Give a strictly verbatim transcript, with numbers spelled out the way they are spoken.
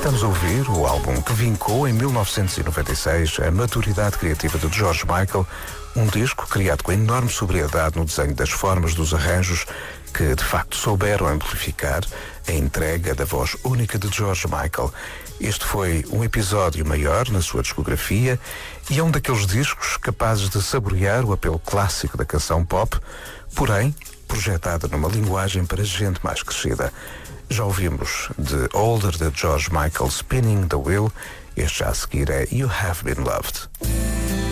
Estamos a ouvir o álbum que vincou em mil novecentos e noventa e seis a maturidade criativa de George Michael, um disco criado com enorme sobriedade no desenho das formas dos arranjos que de facto souberam amplificar a entrega da voz única de George Michael. Este foi um episódio maior na sua discografia e é um daqueles discos capazes de saborear o apelo clássico da canção pop, porém projetada numa linguagem para gente mais crescida. Já ouvimos The Older de George Michael, Spinning the Wheel. Este já a seguir é You Have Been Loved.